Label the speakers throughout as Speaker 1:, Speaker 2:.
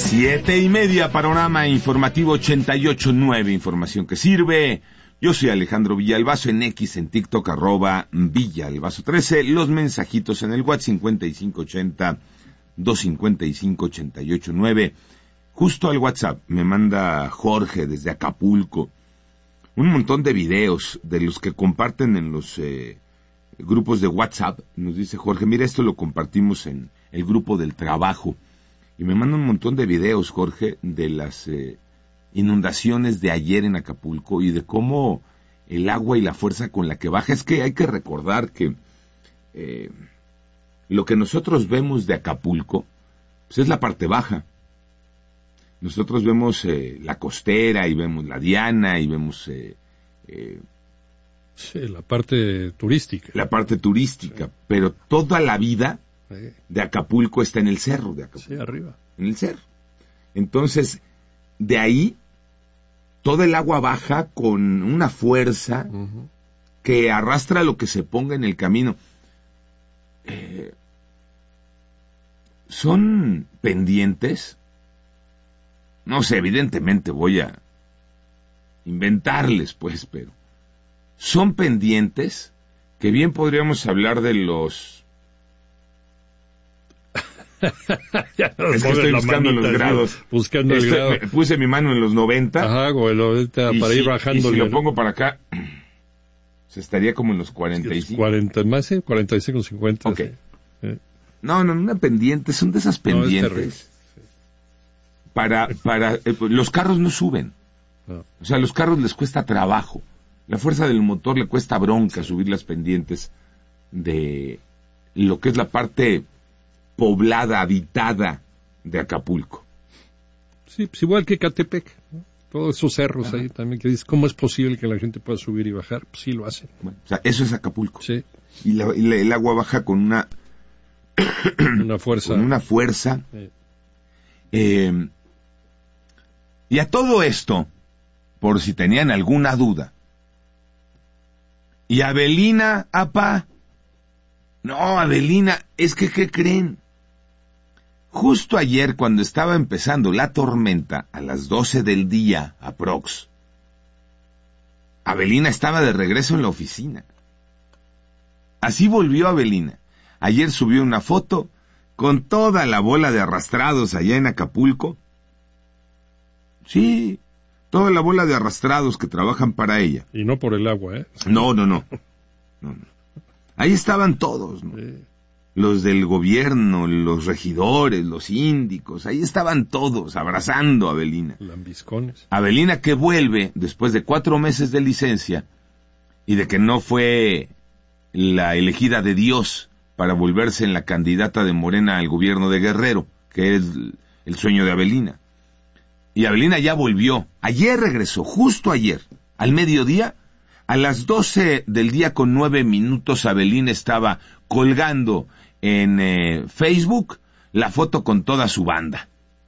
Speaker 1: 7:30, panorama informativo 88.9, información que sirve. Yo soy Alejandro Villalbazo, en X, en TikTok, @Villalbazo13, los mensajitos en el WhatsApp 5580-255-88.9. Justo al WhatsApp me manda Jorge desde Acapulco un montón de videos de los que comparten en los grupos de WhatsApp. Nos dice Jorge, mira, esto lo compartimos en el grupo del trabajo. Y me manda un montón de videos, Jorge, de las inundaciones de ayer en Acapulco y de cómo el agua y la fuerza con la que baja. Es que hay que recordar que lo que nosotros vemos de Acapulco pues es la parte baja. Nosotros vemos la costera y vemos la Diana y vemos...
Speaker 2: sí, la parte turística.
Speaker 1: La parte turística, sí. Pero toda la vida de Acapulco está en el cerro de Acapulco.
Speaker 2: Sí, arriba.
Speaker 1: En el cerro. Entonces, de ahí, todo el agua baja con una fuerza que arrastra lo que se ponga en el camino. Son pendientes. No sé, evidentemente voy a inventarles, pues, pero son pendientes que bien podríamos hablar de los...
Speaker 2: Ya no
Speaker 1: es que estoy buscando los grados.
Speaker 2: Buscando el grado.
Speaker 1: Puse mi mano en los 90.
Speaker 2: Ajá, o el 90 para ir bajando.
Speaker 1: Y si lo pongo para acá, se estaría como en los 45.
Speaker 2: 40 más, ¿sí? 45, 50.
Speaker 1: Ok.
Speaker 2: Sí.
Speaker 1: No, una pendiente, son de esas pendientes.
Speaker 2: No, es
Speaker 1: los carros no suben.
Speaker 2: No.
Speaker 1: O sea, a los carros les cuesta trabajo. La fuerza del motor le cuesta bronca subir las pendientes de lo que es la parte poblada, habitada de Acapulco.
Speaker 2: Sí, pues igual que Catepec, ¿no? Todos esos cerros ahí también, que dices, ¿cómo es posible que la gente pueda subir y bajar? Pues sí lo hacen.
Speaker 1: Bueno, o sea, eso es Acapulco.
Speaker 2: Sí.
Speaker 1: Y el agua baja con una...
Speaker 2: una fuerza.
Speaker 1: Con una fuerza. Y a todo esto, por si tenían alguna duda, ¿y Avelina, apá? No, Avelina, es que, ¿qué creen? Justo ayer, cuando estaba empezando la tormenta, a las 12 del día, aprox, Avelina estaba de regreso en la oficina. Así volvió Avelina. Ayer subió una foto con toda la bola de arrastrados allá en Acapulco. Sí, toda la bola de arrastrados que trabajan para ella.
Speaker 2: Y no por el agua, ¿eh?
Speaker 1: No. Ahí estaban todos, ¿no?
Speaker 2: Sí.
Speaker 1: Los del gobierno, los regidores, los síndicos, ahí estaban todos abrazando a Avelina.
Speaker 2: Lambiscones.
Speaker 1: Avelina que vuelve después de 4 meses de licencia y de que no fue la elegida de Dios para volverse en la candidata de Morena al gobierno de Guerrero, que es el sueño de Avelina. Y Avelina ya volvió. Ayer regresó, justo ayer, al mediodía. A las 12 del día con 9 minutos, Avelina estaba colgando en Facebook la foto con toda su banda.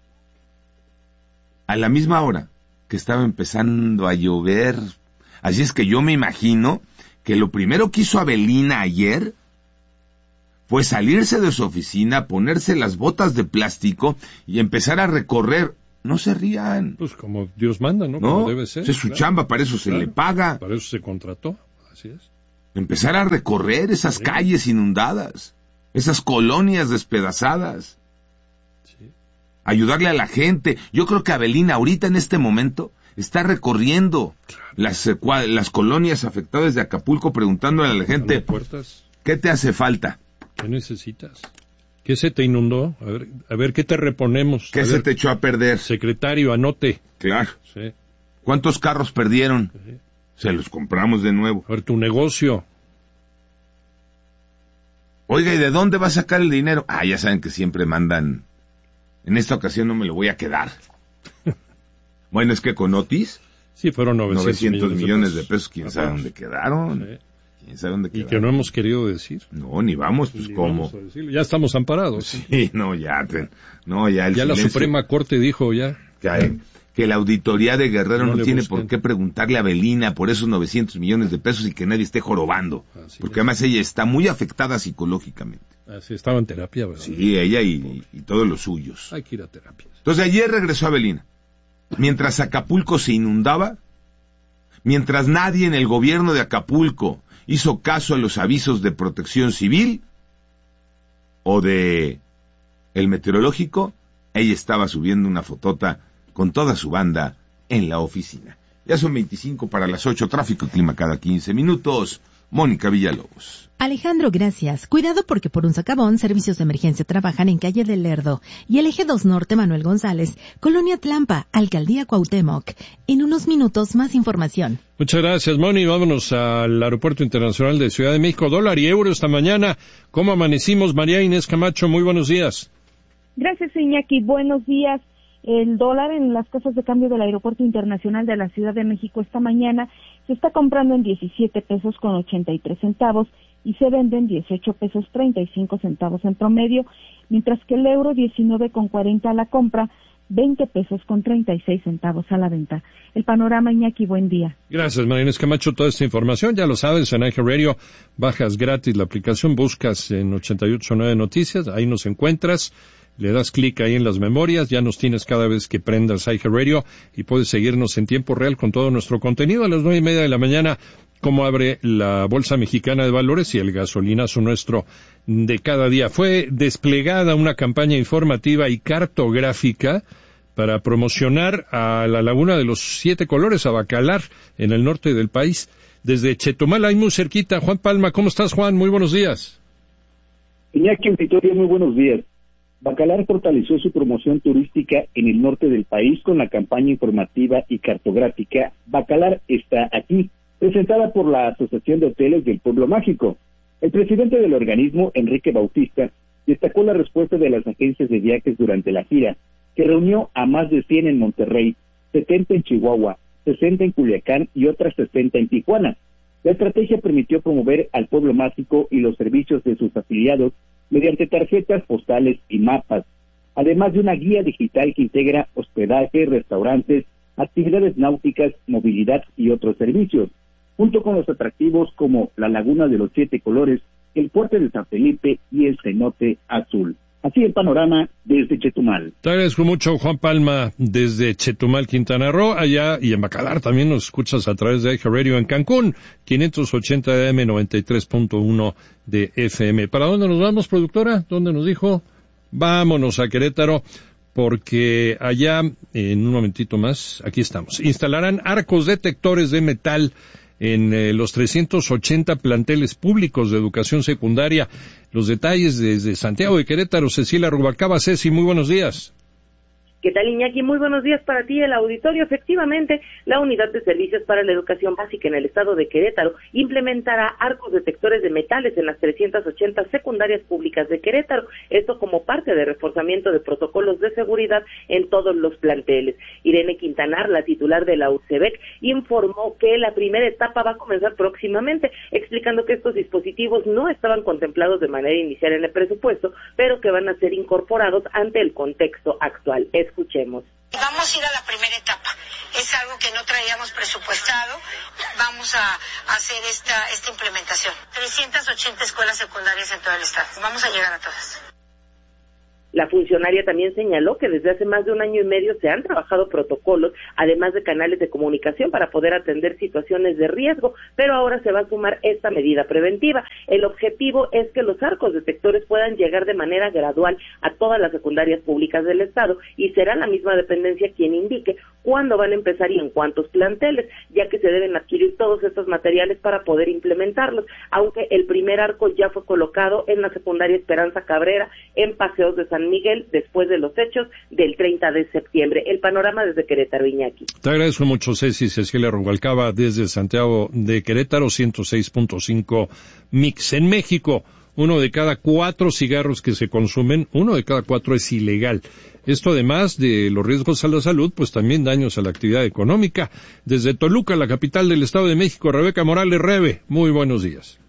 Speaker 1: A la misma hora que estaba empezando a llover. Así es que yo me imagino que lo primero que hizo Avelina ayer fue salirse de su oficina, ponerse las botas de plástico y empezar a recorrer. No se rían.
Speaker 2: Pues como Dios manda, ¿no?
Speaker 1: No,
Speaker 2: como debe ser.
Speaker 1: Es su chamba, para eso se le paga.
Speaker 2: Para eso se contrató, así es.
Speaker 1: Empezar a recorrer esas calles inundadas, esas colonias despedazadas.
Speaker 2: Sí.
Speaker 1: Ayudarle a la gente. Yo creo que Avelina ahorita en este momento está recorriendo las colonias afectadas de Acapulco, preguntándole a la gente, ¿qué te hace falta?
Speaker 2: ¿Qué necesitas? ¿Qué se te inundó? A ver, ¿qué te reponemos?
Speaker 1: ¿Qué se te echó a perder?
Speaker 2: Secretario, anote.
Speaker 1: Claro.
Speaker 2: Sí.
Speaker 1: ¿Cuántos carros perdieron?
Speaker 2: Sí.
Speaker 1: Se los compramos de nuevo.
Speaker 2: A ver, tu negocio.
Speaker 1: Oiga, ¿y de dónde va a sacar el dinero? Ya saben que siempre mandan. En esta ocasión no me lo voy a quedar. Bueno, es que con Otis...
Speaker 2: Sí, fueron
Speaker 1: 900 millones de pesos. ¿Quién sabe dónde quedaron?
Speaker 2: Sí.
Speaker 1: ¿Quién sabe dónde quedaron?
Speaker 2: Y que no hemos querido decir.
Speaker 1: No, ni vamos, pues, ¿cómo?
Speaker 2: Ya estamos amparados.
Speaker 1: Sí, no, ya el
Speaker 2: ya
Speaker 1: silencio.
Speaker 2: La Suprema Corte dijo ya.
Speaker 1: que la auditoría de Guerrero no tiene
Speaker 2: busquen
Speaker 1: por qué preguntarle a Avelina por esos 900 millones de pesos y que nadie esté jorobando. Porque además ella está muy afectada psicológicamente.
Speaker 2: Así estaba en terapia, ¿verdad?
Speaker 1: Sí, ella y todos los suyos.
Speaker 2: Hay que ir a terapia.
Speaker 1: Entonces ayer regresó Avelina. Mientras Acapulco se inundaba, mientras nadie en el gobierno de Acapulco hizo caso a los avisos de Protección Civil o de el meteorológico, ella estaba subiendo una fotota con toda su banda en la oficina. Ya son 25 para las 8, tráfico y clima cada 15 minutos. Mónica Villalobos.
Speaker 3: Alejandro, gracias. Cuidado porque por un socavón, servicios de emergencia trabajan en Calle del Lerdo y el Eje 2 Norte Manuel González, Colonia Tlampa, Alcaldía Cuauhtémoc. En unos minutos, más información.
Speaker 2: Muchas gracias, Moni. Vámonos al Aeropuerto Internacional de Ciudad de México. Dólar y euro esta mañana. ¿Cómo amanecimos? María Inés Camacho, muy buenos días.
Speaker 4: Gracias, Iñaki. Buenos días. El dólar en las casas de cambio del Aeropuerto Internacional de la Ciudad de México esta mañana se está comprando en 17 pesos con 83 centavos y se vende en 18 pesos 35 centavos en promedio, mientras que el euro 19 con 40 a la compra, 20 pesos con 36 centavos a la venta. El panorama, Iñaki, buen día.
Speaker 2: Gracias, María Inés Camacho. Toda esta información, ya lo sabes, en iHeart Radio, bajas gratis la aplicación, buscas en 88.9 Noticias, ahí nos encuentras. Le das clic ahí en las memorias, ya nos tienes cada vez que prendas iHeart Radio y puedes seguirnos en tiempo real con todo nuestro contenido. A las 9:30 de la mañana, cómo abre la Bolsa Mexicana de Valores y el gasolinazo nuestro de cada día. Fue desplegada una campaña informativa y cartográfica para promocionar a la Laguna de los Siete Colores, a Bacalar, en el norte del país. Desde Chetumal, ahí muy cerquita. Juan Palma, ¿cómo estás, Juan? Muy buenos días.
Speaker 5: Iñaki, en Vitoria, muy buenos días. Bacalar fortaleció su promoción turística en el norte del país con la campaña informativa y cartográfica Bacalar está aquí, presentada por la Asociación de Hoteles del Pueblo Mágico. El presidente del organismo, Enrique Bautista, destacó la respuesta de las agencias de viajes durante la gira, que reunió a más de 100 en Monterrey, 70 en Chihuahua, 60 en Culiacán y otras 60 en Tijuana. La estrategia permitió promover al Pueblo Mágico y los servicios de sus afiliados mediante tarjetas postales y mapas, además de una guía digital que integra hospedaje, restaurantes, actividades náuticas, movilidad y otros servicios, junto con los atractivos como la Laguna de los Siete Colores, el Puerto de San Felipe y el Cenote Azul. Así el panorama desde Chetumal.
Speaker 2: Te agradezco mucho, Juan Palma, desde Chetumal, Quintana Roo, allá, y en Bacalar también nos escuchas a través de iHeart Radio en Cancún, 580 de AM, 93.1 de FM. ¿Para dónde nos vamos, productora? ¿Dónde nos dijo? Vámonos a Querétaro, porque allá, en un momentito más, aquí estamos. Instalarán arcos detectores de metal en los 380 planteles públicos de educación secundaria. Los detalles desde Santiago de Querétaro, Cecilia Rubalcaba. Ceci, muy buenos días.
Speaker 6: ¿Qué tal, Iñaki? Muy buenos días para ti, el auditorio. Efectivamente, la Unidad de Servicios para la Educación Básica en el estado de Querétaro implementará arcos detectores de metales en las 380 secundarias públicas de Querétaro, esto como parte de reforzamiento de protocolos de seguridad en todos los planteles. Irene Quintanar, la titular de la UCEBEC, informó que la primera etapa va a comenzar próximamente, explicando que estos dispositivos no estaban contemplados de manera inicial en el presupuesto, pero que van a ser incorporados ante el contexto actual. Escuchemos.
Speaker 7: Vamos a ir a la primera etapa. Es algo que no traíamos presupuestado. Vamos a hacer esta implementación. 380 escuelas secundarias en todo el estado. Vamos a llegar a todas.
Speaker 6: La funcionaria también señaló que desde hace más de 1 año y medio se han trabajado protocolos, además de canales de comunicación para poder atender situaciones de riesgo, pero ahora se va a sumar esta medida preventiva. El objetivo es que los arcos detectores puedan llegar de manera gradual a todas las secundarias públicas del estado y será la misma dependencia quien indique cuándo van a empezar y en cuántos planteles, ya que se deben adquirir todos estos materiales para poder implementarlos, aunque el primer arco ya fue colocado en la secundaria Esperanza Cabrera, en Paseos de San Miguel, después de los hechos del 30 de septiembre. El panorama desde Querétaro, Iñaki.
Speaker 2: Te agradezco mucho, Cecilia Rubalcaba, desde Santiago de Querétaro, 106.5 Mix. En México, 1 de cada 4 cigarros que se consumen, 1 de cada 4 es ilegal. Esto, además de los riesgos a la salud, pues también daños a la actividad económica. Desde Toluca, la capital del Estado de México, Rebeca Morales. Rebe, muy buenos días.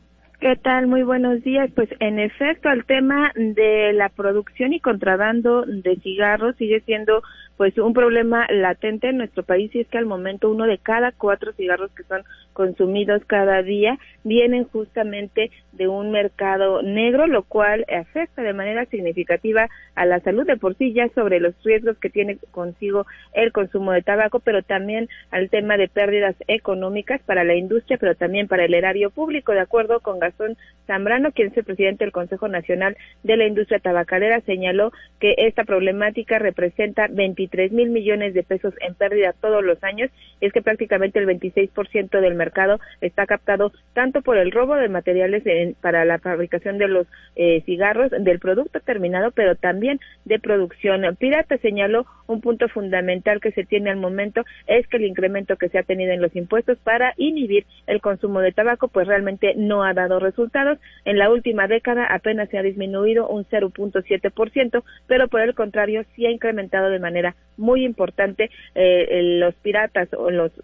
Speaker 4: ¿Qué tal? Muy buenos días. Pues en efecto, el tema de la producción y contrabando de cigarros sigue siendo pues un problema latente en nuestro país, y es que al momento 1 de cada 4 cigarros que son consumidos cada día vienen justamente de un mercado negro, lo cual afecta de manera significativa a la salud de por sí, ya sobre los riesgos que tiene consigo el consumo de tabaco, pero también al tema de pérdidas económicas para la industria, pero también para el erario público. De acuerdo con Gastón Zambrano, quien es el presidente del Consejo Nacional de la Industria Tabacalera, señaló que esta problemática representa 23,000 millones de pesos en pérdida todos los años, y es que prácticamente el 26% del mercado está captado tanto por el robo de materiales para la fabricación de los cigarros, del producto terminado, pero también de producción pirata. Señaló un punto fundamental que se tiene al momento es que el incremento que se ha tenido en los impuestos para inhibir el consumo de tabaco pues realmente no ha dado resultados. En la última década apenas se ha disminuido un 0.7%, pero por el contrario sí ha incrementado de manera muy importante los piratas o los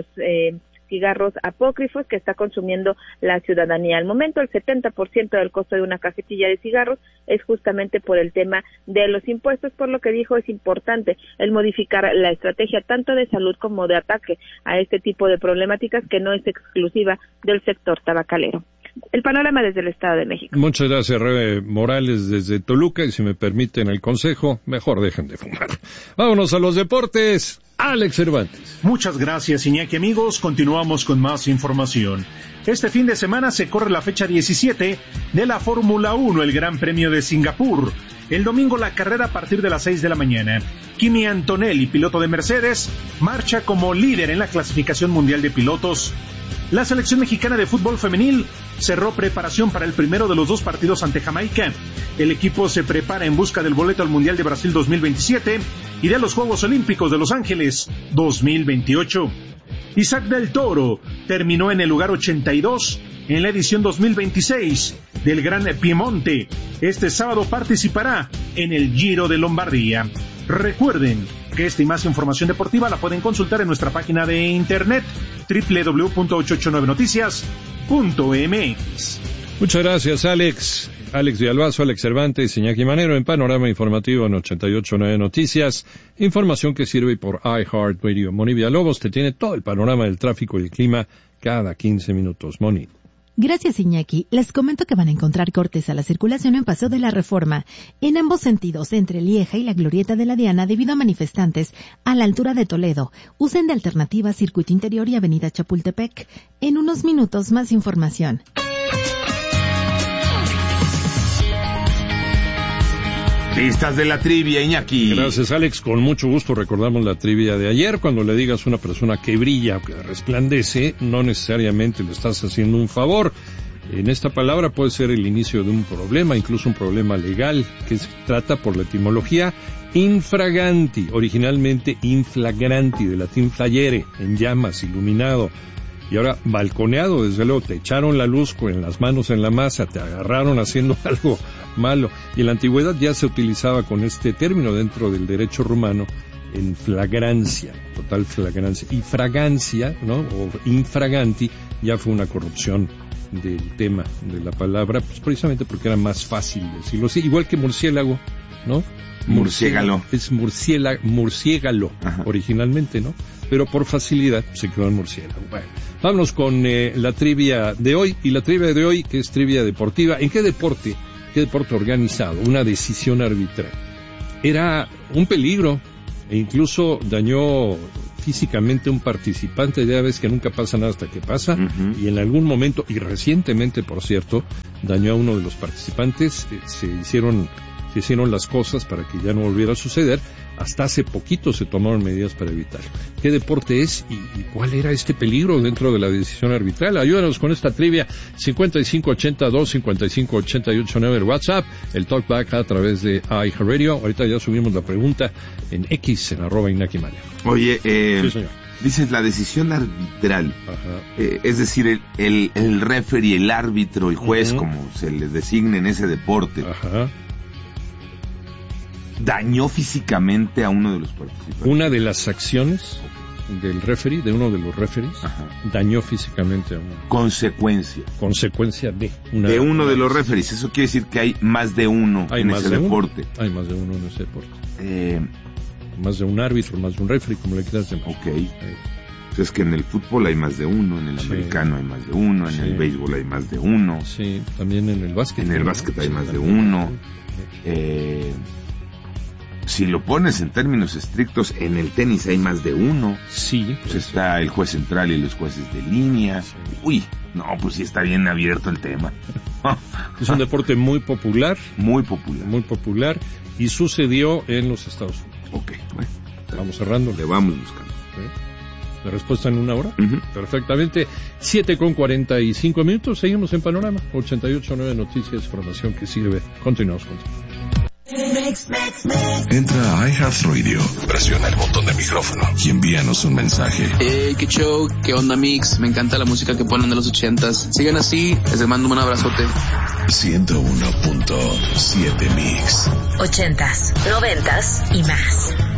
Speaker 4: cigarros apócrifos que está consumiendo la ciudadanía. Al momento el 70% del costo de una cajetilla de cigarros es justamente por el tema de los impuestos, por lo que dijo es importante el modificar la estrategia tanto de salud como de ataque a este tipo de problemáticas que no es exclusiva del sector tabacalero. El panorama desde el Estado de México.
Speaker 2: Muchas gracias, Rebe Morales, desde Toluca, y si me permiten el consejo, mejor dejen de fumar. Vámonos a los deportes. Alex Cervantes.
Speaker 8: Muchas gracias, Iñaki. Amigos, continuamos con más información. Este fin de semana se corre la fecha 17 de la Fórmula 1, el Gran Premio de Singapur. El domingo la carrera a partir de las 6 de la mañana. Kimi Antonelli, piloto de Mercedes, marcha como líder en la clasificación mundial de pilotos. La selección mexicana de fútbol femenil cerró preparación para el primero de los 2 partidos ante Jamaica. El equipo se prepara en busca del boleto al Mundial de Brasil 2027 y de los Juegos Olímpicos de Los Ángeles 2028. Isaac del Toro terminó en el lugar 82 en la edición 2026 del Gran Piemonte. Este sábado participará en el Giro de Lombardía. Recuerden que esta y más información deportiva la pueden consultar en nuestra página de internet www.889noticias.mx.
Speaker 2: Muchas gracias, Alex. Alex Villalbazo, Alex Cervantes, Iñaki Manero en Panorama Informativo en 88.9 Noticias. Información que sirve por iHeartRadio. Moni Villalobos te tiene todo el panorama del tráfico y el clima cada 15 minutos. Moni.
Speaker 3: Gracias, Iñaki. Les comento que van a encontrar cortes a la circulación en Paseo de la Reforma, en ambos sentidos, entre Lieja y la Glorieta de la Diana, debido a manifestantes a la altura de Toledo. Usen de alternativa Circuito Interior y Avenida Chapultepec. En unos minutos, más información.
Speaker 1: Listas de la trivia, Iñaki.
Speaker 2: Gracias, Alex. Con mucho gusto recordamos la trivia de ayer. Cuando le digas a una persona que brilla o que resplandece, no necesariamente le estás haciendo un favor. En esta palabra puede ser el inicio de un problema, incluso un problema legal, que se trata por la etimología infraganti, originalmente inflagranti, de latín flagere, en llamas, iluminado. Y ahora, balconeado, desde luego, te echaron la luz con las manos en la masa, te agarraron haciendo algo malo. Y en la antigüedad ya se utilizaba con este término dentro del derecho romano en flagrancia, total flagrancia. Y fragancia, ¿no? O infraganti, ya fue una corrupción del tema de la palabra, pues precisamente porque era más fácil decirlo así. Igual que murciélago, ¿no?
Speaker 1: Murciégalo.
Speaker 2: Es murciégalo, originalmente, ¿no? Pero por facilidad se quedó en murciélago. Bueno, vámonos con la trivia de hoy. Y la trivia de hoy, que es trivia deportiva. ¿En qué deporte organizado? Una decisión arbitral. Era un peligro e incluso dañó físicamente a un participante. Ya ves que nunca pasa nada hasta que pasa. Y en algún momento, y recientemente, por cierto, dañó a uno de los participantes. Se hicieron las cosas para que ya no volviera a suceder. Hasta hace poquito se tomaron medidas para evitarlo. ¿Qué deporte es y cuál era este peligro dentro de la decisión arbitral? Ayúdanos con esta trivia. 5582-5588-9 el WhatsApp, el Talkback a través de iHeartRadio. Ahorita ya subimos la pregunta en X, en @Iñaki Manero.
Speaker 1: Oye,
Speaker 2: sí, señor.
Speaker 1: Dices la decisión arbitral. Es decir, el referee, el árbitro, el juez, como se le designe en ese deporte. ¿Dañó físicamente a uno de los participantes?
Speaker 2: Una de las acciones del referee, de uno de los referees, dañó físicamente a uno.
Speaker 1: Consecuencia
Speaker 2: de
Speaker 1: uno de los referees. Eso quiere decir que hay más de uno en ese deporte.
Speaker 2: Hay más de uno en ese deporte. Más de un árbitro, más de un referee, como le quieras llamar.
Speaker 1: Ok. Es que en el fútbol hay más de uno, en el americano hay más de uno, en el béisbol hay más de uno.
Speaker 2: Sí, también en el básquet.
Speaker 1: En el básquet hay más de uno. Si lo pones en términos estrictos, en el tenis hay más de uno.
Speaker 2: Sí.
Speaker 1: Pues está el juez central y los jueces de línea. Sí. Uy, no, pues sí está bien abierto el tema.
Speaker 2: Es un deporte muy popular.
Speaker 1: Muy popular.
Speaker 2: Muy popular. Y sucedió en los Estados Unidos.
Speaker 1: Ok, bueno.
Speaker 2: Vamos cerrando.
Speaker 1: Le vamos buscando.
Speaker 2: ¿La respuesta en una hora? Perfectamente. 7:45. Seguimos en Panorama. 88.9 Noticias, información que sirve. Continuamos contigo.
Speaker 9: Entra a iHeartRadio, presiona el botón de micrófono y envíanos un mensaje.
Speaker 10: Qué show, qué onda mix, me encanta la música que ponen de los 80s. Sigan así, les mando un abrazote.
Speaker 9: 101.7 Mix.
Speaker 11: 80s, 90s y más.